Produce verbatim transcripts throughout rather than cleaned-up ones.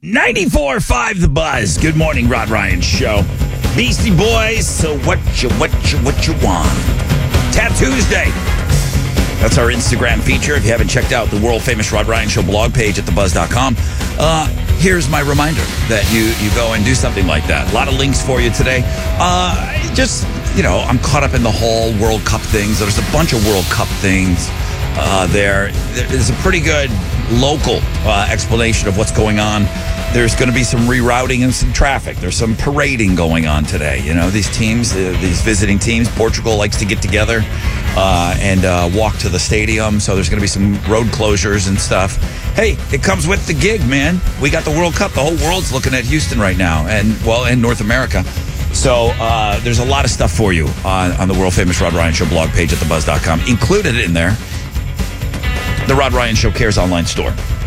ninety-four point five The Buzz. Good morning, Rod Ryan Show. Beastie Boys, so what you, what you, what you want? Tattoos Day. That's our Instagram feature. If you haven't checked out the world-famous Rod Ryan Show blog page at the buzz dot com, uh, here's my reminder that you, you go and do something like that. A lot of links for you today. Uh, just, you know, I'm caught up in the whole World Cup things. There's a bunch of World Cup things uh, there. There's a pretty good local uh, explanation of what's going on. There's going to be some rerouting and some traffic. There's some parading going on today. You know, these teams, uh, these visiting teams, Portugal likes to get together uh, and uh, walk to the stadium. So there's going to be some road closures and stuff. Hey, it comes with the gig, man. We got the World Cup. The whole world's looking at Houston right now, and well, in North America. So uh, there's a lot of stuff for you on, on the world-famous Rod Ryan Show blog page at the buzz dot com. Included in there, the Rod Ryan Show Cares online store.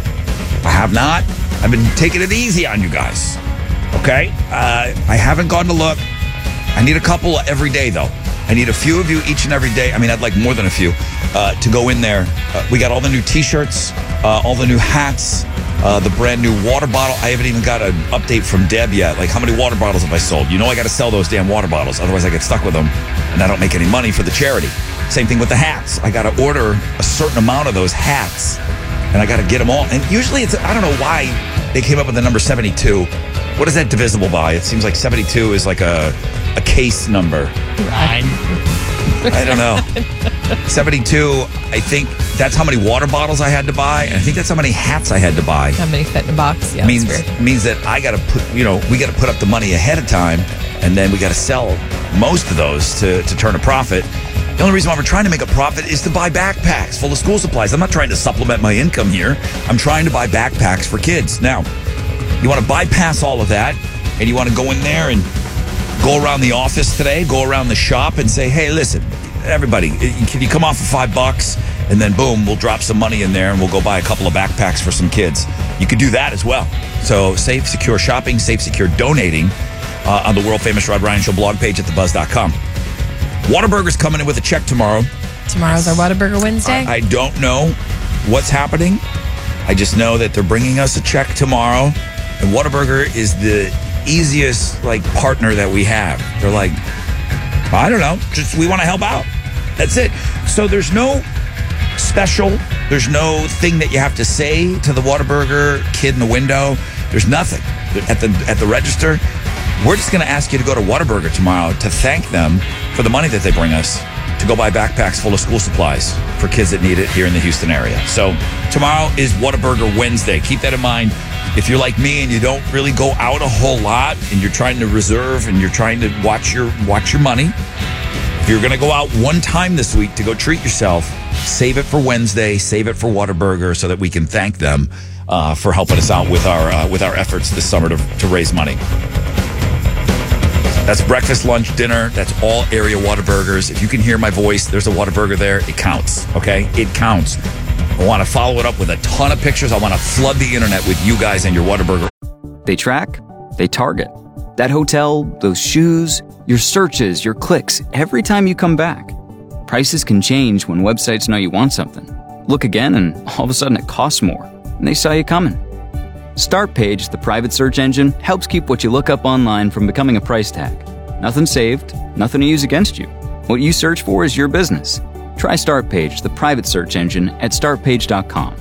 I have not. I've been taking it easy on you guys. Okay? Uh, I haven't gone to look. I need a couple every day, though. I need a few of you each and every day. I mean, I'd like more than a few uh, to go in there. Uh, we got all the new T-shirts, uh, all the new hats, uh, the brand new water bottle. I haven't even got an update from Deb yet. Like, how many water bottles have I sold? You know I got to sell those damn water bottles. Otherwise, I get stuck with them, and I don't make any money for the charity. Same thing with the hats. I got to order a certain amount of those hats, and I got to get them all. And usually it's, I don't know why they came up with the number seventy-two. What is that divisible by? It seems like seventy-two is like a, a case number. Nine. I don't know. seventy-two, I think that's how many water bottles I had to buy. And I think that's how many hats I had to buy. How many fit in a box? Yeah, means, that's fair. means that I got to put, you know, we got to put up the money ahead of time, and then we got to sell most of those to, to turn a profit. The only reason why we're trying to make a profit is to buy backpacks full of school supplies. I'm not trying to supplement my income here. I'm trying to buy backpacks for kids. Now, you want to bypass all of that, and you want to go in there and go around the office today, go around the shop and say, hey, listen, everybody, can you come off for five bucks? And then, boom, we'll drop some money in there, and we'll go buy a couple of backpacks for some kids. You could do that as well. So safe, secure shopping, safe, secure donating uh, on the world-famous Rod Ryan Show blog page at the buzz dot com. Whataburger's coming in with a check tomorrow. Tomorrow's our Whataburger Wednesday. I, I don't know what's happening. I just know that they're bringing us a check tomorrow. And Whataburger is the easiest like partner that we have. They're like, I don't know, just we want to help out. That's it. So there's no special. There's no thing that you have to say to the Whataburger kid in the window. There's nothing at the at the register. We're just going to ask you to go to Whataburger tomorrow to thank them for the money that they bring us to go buy backpacks full of school supplies for kids that need it here in the Houston area. So tomorrow is Whataburger Wednesday. Keep that in mind. If you're like me and you don't really go out a whole lot and you're trying to reserve and you're trying to watch your watch your money, if you're going to go out one time this week to go treat yourself, save it for Wednesday, save it for Whataburger so that we can thank them uh, for helping us out with our uh, with our efforts this summer to, to raise money. That's breakfast, lunch, dinner. That's all area Whataburgers. If you can hear my voice, there's a Whataburger there. It counts, okay? It counts. I want to follow it up with a ton of pictures. I want to flood the internet with you guys and your Whataburger. They track, they target. That hotel, those shoes, your searches, your clicks, every time you come back. Prices can change when websites know you want something. Look again and all of a sudden it costs more, and they saw you coming. StartPage, the private search engine, helps keep what you look up online from becoming a price tag. Nothing saved, nothing to use against you. What you search for is your business. Try StartPage, the private search engine, at start page dot com.